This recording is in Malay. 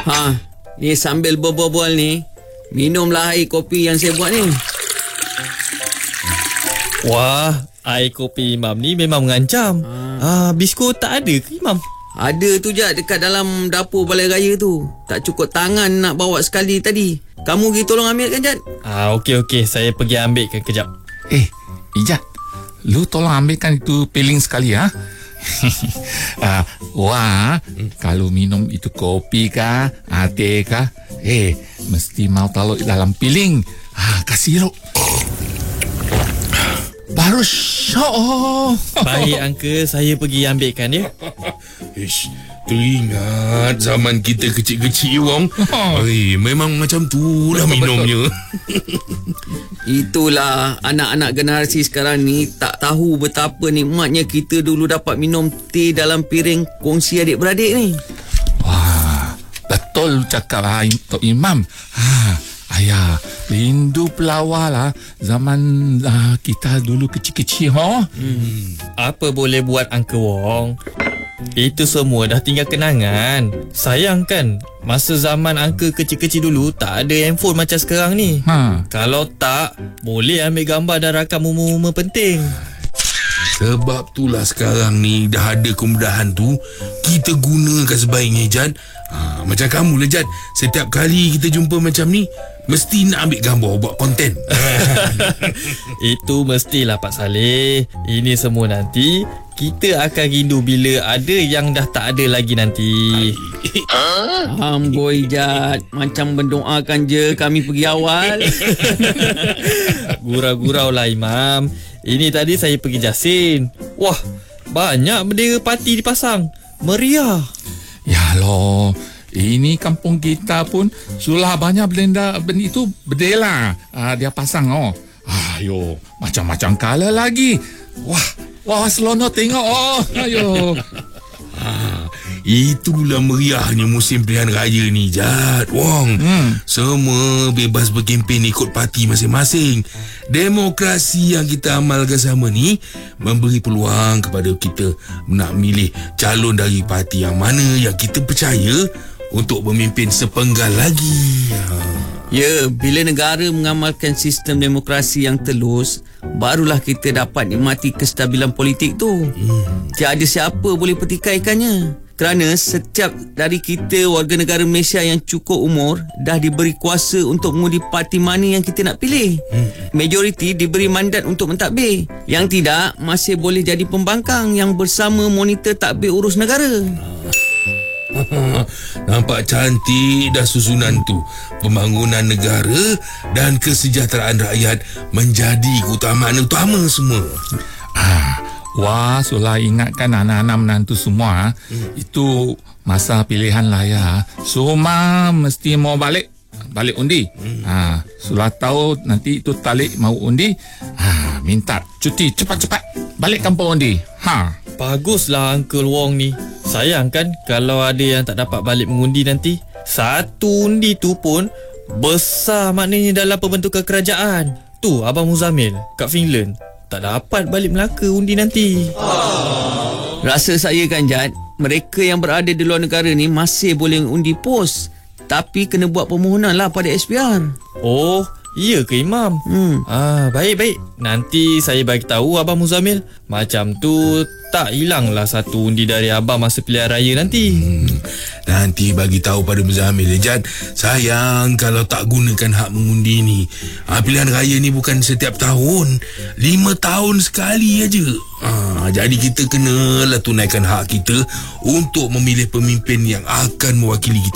Ni sambil berbual ni, minumlah air kopi yang saya buat ni. Wah, air kopi Imam ni memang mengancam. Biskut tak ada ke Imam? Ada tu Jad, dekat dalam dapur balai raya tu. Tak cukup tangan nak bawa sekali tadi. Kamu pergi tolong ambil kan Jad? Okey, saya pergi ambilkan kejap. Ijat, lu tolong ambilkan itu piling sekali Wah, kalau minum itu kopi kah, teh kah, mesti mau taruh dalam piling. Kasih sirup. Baru syok. Baik Uncle, saya pergi ambilkan ya. Teringat zaman kita kecil-kecil Wong. Memang macam tu lah minumnya. Itulah anak-anak generasi sekarang ni tak tahu betapa nikmatnya kita dulu dapat minum teh dalam piring kongsi adik-beradik ni. Wah, betul cakap Tok Imam. Ayah, rindu pelawar lah zaman kita dulu kecil-kecil. Apa boleh buat Uncle Wong? Itu semua dah tinggal kenangan. Sayang kan, masa zaman Uncle kecil-kecil dulu tak ada handphone macam sekarang ni. Kalau tak, boleh ambil gambar dan rakam momen-momen penting. Sebab itulah sekarang ni dah ada kemudahan tu, kita gunakan sebaiknya Jad. Macam kamu lah Jad, setiap kali kita jumpa macam ni, mesti nak ambil gambar buat konten. Itu mestilah Pak Saleh. Ini semua nanti kita akan rindu bila ada yang dah tak ada lagi nanti. Amboi Jad, macam mendoakan je kami pergi awal. Gurau-gurau lah Imam. Ini tadi saya pergi Jasin. Wah, banyak bendera parti dipasang. Meriah. Ya loh, ini kampung kita pun sulah banyak benda itu bendera dia pasang. Ayo, macam-macam color lagi. Wah, seronok tengok. Ayo. Itulah meriahnya musim pilihan raya ni Jad Wong. Semua bebas berkempen ikut parti masing-masing. Demokrasi yang kita amalkan sama ni memberi peluang kepada kita nak milih calon dari parti yang mana yang kita percaya untuk memimpin sepenggal lagi. Ya, bila negara mengamalkan sistem demokrasi yang telus, barulah kita dapat nikmati kestabilan politik tu. Tiada siapa boleh pertikaikannya. Kerana setiap dari kita warga negara Malaysia yang cukup umur dah diberi kuasa untuk mengundi parti mana yang kita nak pilih. Majoriti diberi mandat untuk mentadbir. Yang tidak masih boleh jadi pembangkang yang bersama monitor tadbir urus negara. Nampak cantik dah susunan tu. Pembangunan negara dan kesejahteraan rakyat menjadi keutamaan utama semua. Wah, sulah ingatkan anak-anak menantu semua. Itu masa pilihan lah ya. Semua mesti mau balik undi. Sulah tahu nanti itu Talik mau undi. Minta cuti cepat-cepat balik kampung undi. Baguslah Uncle Wong ni. Sayang kan kalau ada yang tak dapat balik mengundi nanti. Satu undi tu pun besar maknanya dalam pembentukan kerajaan. Tu Abang Muzamil kat Finland tak dapat balik Melaka undi nanti. Rasa saya kan Jad, mereka yang berada di luar negara ni masih boleh undi pos, tapi kena buat permohonan lah pada SPR. Oh, iya ke Imam? Baik. Nanti saya bagi tahu Abang Muzamil. Macam tu tak hilanglah satu undi dari Abang masa pilihan raya nanti. Nanti bagi tahu pada Muzamil Jad. Sayang kalau tak gunakan hak mengundi ni. Pilihan raya ni bukan setiap tahun, 5 tahun sekali aja. Jadi kita kenalah tunaikan hak kita untuk memilih pemimpin yang akan mewakili kita.